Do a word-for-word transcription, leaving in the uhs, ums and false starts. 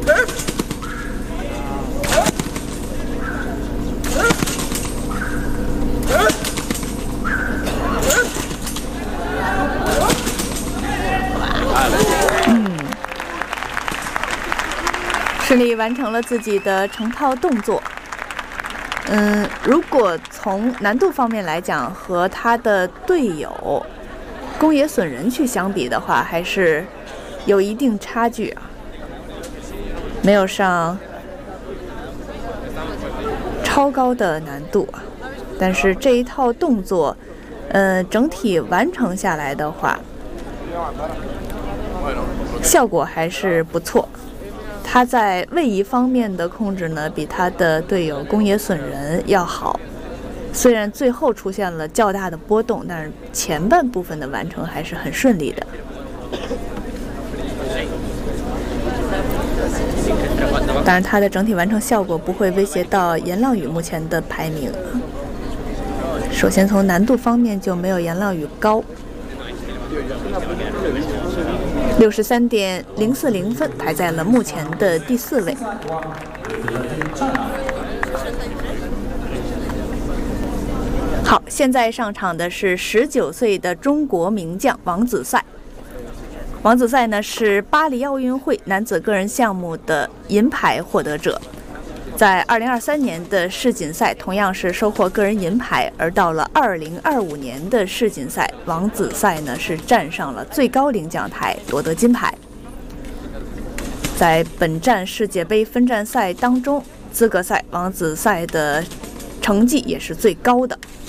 顺利完成了自己的成套动作。嗯，如果从难度方面来讲，和他的队友宫野隼人去相比的话，还是有一定差距啊，没有上超高的难度啊。但是这一套动作，呃，整体完成下来的话，效果还是不错。他在位移方面的控制呢，比他的队友宫野隼人要好。虽然最后出现了较大的波动，但是前半部分的完成还是很顺利的。当然，他的整体完成效果不会威胁到严浪宇目前的排名。首先从难度方面就没有严浪宇高。六十三点零四零分，排在了目前的第四位。好，现在上场的是十九岁的中国名将王子赛。王子赛呢是巴黎奥运会男子个人项目的银牌获得者。在二零二三年的世锦赛同样是收获个人银牌，而到了二零二五年的世锦赛，王子赛呢是站上了最高领奖台，夺得金牌。在本站世界杯分站赛当中，资格赛王子赛的成绩也是最高的。